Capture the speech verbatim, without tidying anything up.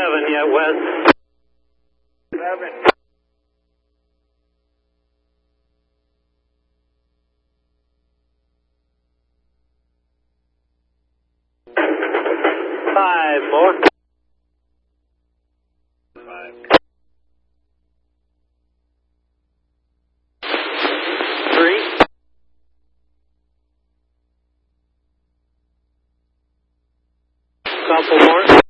seven yet, Wes. Seven. Five more. Five. Three. Couple more.